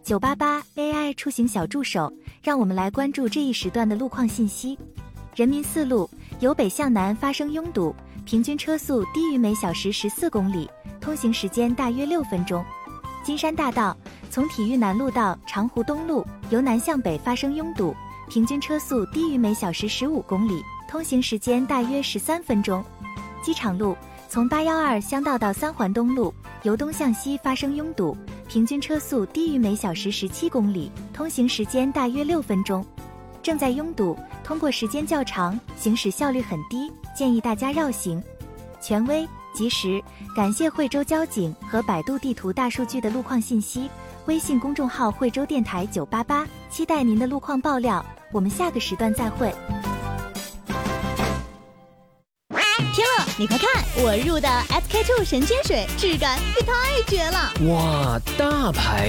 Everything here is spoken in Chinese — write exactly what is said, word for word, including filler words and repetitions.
九八八 A I 出行小助手，让我们来关注这一时段的路况信息。人民四路由北向南发生拥堵，平均车速低于每小时十四公里，通行时间大约六分钟。金山大道从体育南路到长湖东路由南向北发生拥堵，平均车速低于每小时十五公里，通行时间大约十三分钟。机场路从八一二乡道到三环东路由东向西发生拥堵，平均车速低于每小时十七公里，通行时间大约六分钟。正在拥堵，通过时间较长，行驶效率很低，建议大家绕行。权威、及时，感谢惠州交警和百度地图大数据的路况信息。微信公众号惠州电台九八八，期待您的路况爆料。我们下个时段再会。 天乐，你快看，我入的 S K two 神仙水质感也太绝了！ 哇，大牌